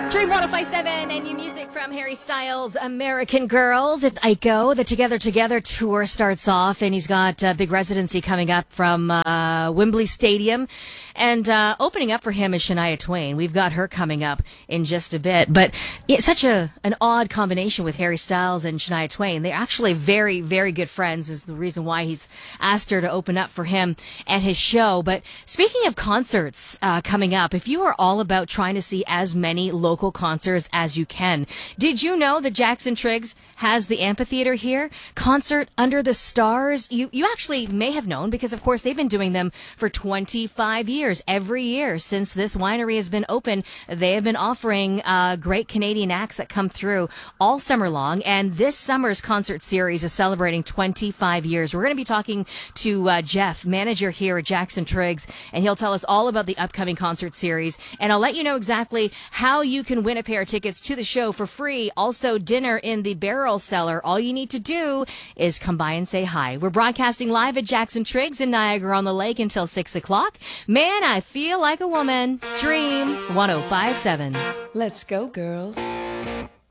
Dream 1057 and new music from Harry Styles' American Girls. It's Aiko. The Together Together tour starts off, and he's got a big residency coming up from Wembley Stadium. And opening up for him is Shania Twain. We've got her coming up in just a bit. But it's such an odd combination with Harry Styles and Shania Twain. They're actually very, very good friends, is the reason why he's asked her to open up for him and his show. But speaking of concerts coming up, if you are all about trying to see as many local concerts as you can, did you know that Jackson Triggs has the amphitheater here? Concert Under the Stars. You actually may have known, because of course they've been doing them for 25 years. Every year since this winery has been open, they have been offering great Canadian acts that come through all summer long. And this summer's concert series is celebrating 25 years. We're going to be talking to Jeff, manager here at Jackson Triggs, and he'll tell us all about the upcoming concert series. And I'll let you know exactly how you can win a pair of tickets to the show for free. Also, dinner in the Barrel Cellar. All you need to do is come by and say hi. We're broadcasting live at Jackson Triggs in Niagara-on-the-Lake until 6 o'clock. Man, I feel like a woman. Dream 1057. Let's go, girls.